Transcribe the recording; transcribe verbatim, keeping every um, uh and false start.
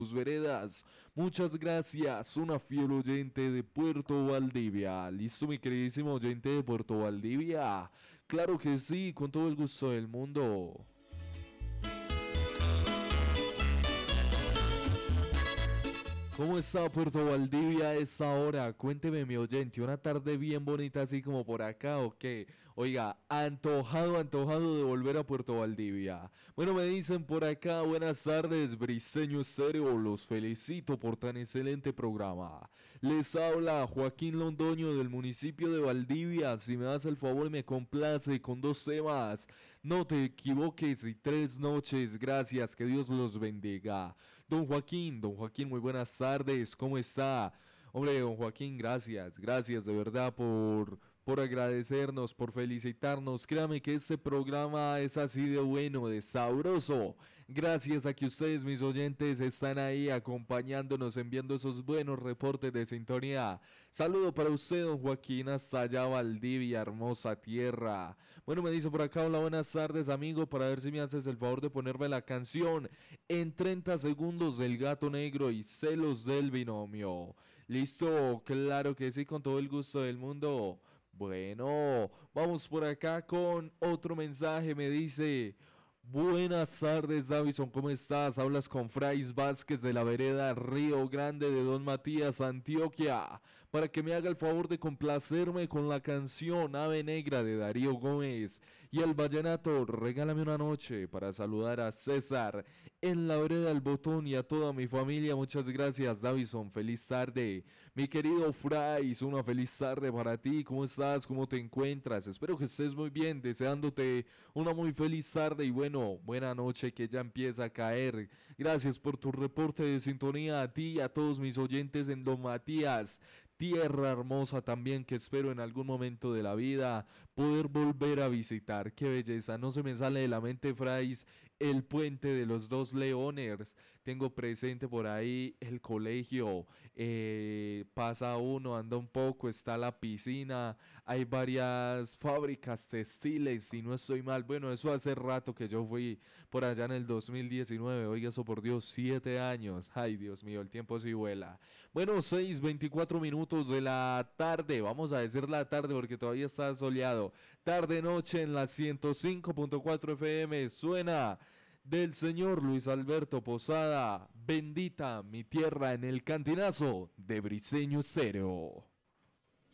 tus veredas. Muchas gracias, una fiel oyente de Puerto Valdivia. ¿Listo, mi queridísimo oyente de Puerto Valdivia? Claro que sí, con todo el gusto del mundo. ¿Cómo está Puerto Valdivia a esta hora? Cuénteme, mi oyente, una tarde bien bonita así como por acá, ¿o qué? Oiga, antojado, antojado de volver a Puerto Valdivia. Bueno, me dicen por acá, buenas tardes, Briseño Estéreo, los felicito por tan excelente programa. Les habla Joaquín Londoño del municipio de Valdivia. Si me das el favor, me complace con dos temas. No te equivoques y tres noches, gracias, que Dios los bendiga. Don Joaquín, don Joaquín, muy buenas tardes, ¿cómo está? Hombre, don Joaquín, gracias, gracias de verdad por, por agradecernos, por felicitarnos. Créame que este programa es así de bueno, de sabroso. Gracias a que ustedes, mis oyentes, están ahí acompañándonos, enviando esos buenos reportes de sintonía. Saludo para usted, don Joaquín, hasta allá Valdivia, hermosa tierra. Bueno, me dice por acá, hola, buenas tardes, amigo, para ver si me haces el favor de ponerme la canción en treinta segundos del Gato Negro y Celos del Binomio. Listo, claro que sí, con todo el gusto del mundo. Bueno, vamos por acá con otro mensaje, me dice... Buenas tardes, Davison, ¿cómo estás? Hablas con Frais Vázquez de la vereda Río Grande de Don Matías, Antioquia, para que me haga el favor de complacerme con la canción Ave Negra de Darío Gómez y el vallenato Regálame una noche para saludar a César en la vereda del Botón y a toda mi familia. Muchas gracias, Davison, feliz tarde. Mi querido Frais, una feliz tarde para ti. ¿Cómo estás? ¿Cómo te encuentras? Espero que estés muy bien, deseándote una muy feliz tarde y bueno, buena noche que ya empieza a caer. Gracias por tu reporte de sintonía a ti y a todos mis oyentes en Don Matías. Tierra hermosa también que espero en algún momento de la vida poder volver a visitar. Qué belleza, no se me sale de la mente, Frais, el puente de los dos leones. Tengo presente por ahí el colegio, eh, pasa uno, anda un poco, está la piscina, hay varias fábricas textiles, si no estoy mal. Bueno, eso hace rato que yo fui por allá en el dos mil diecinueve, oiga, eso por Dios, siete años. Ay, Dios mío, el tiempo sí vuela. Bueno, seis veinticuatro minutos de la tarde, vamos a decir la tarde porque todavía está soleado. Tarde noche en la ciento cinco punto cuatro F M suena del señor Luis Alberto Posada, Bendita mi tierra, en el cantinazo de Briseño Estéreo.